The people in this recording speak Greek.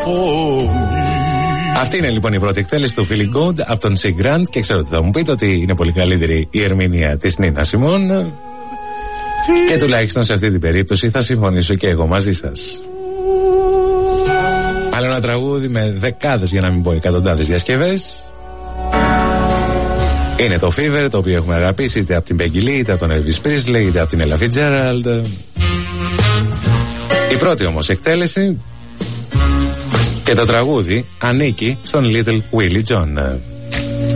Αυτή είναι λοιπόν η πρώτη εκτέλεση του Feeling Good από τον Sig Grant και ξέρω ότι θα μου πείτε ότι είναι πολύ καλύτερη η ερμηνεία της Νίνα Σιμών και τουλάχιστον σε αυτή την περίπτωση θα συμφωνήσω και εγώ μαζί σας. Άλλο ένα τραγούδι με δεκάδες για να μην πω εκατοντάδες διασκευές. Είναι το Fever, το οποίο έχουμε αγαπήσει είτε από την Peggy Lee, είτε από τον Elvis Presley, είτε από την Ella Fitzgerald. Η πρώτη όμως εκτέλεση και το τραγούδι ανήκει στον Little Willie John.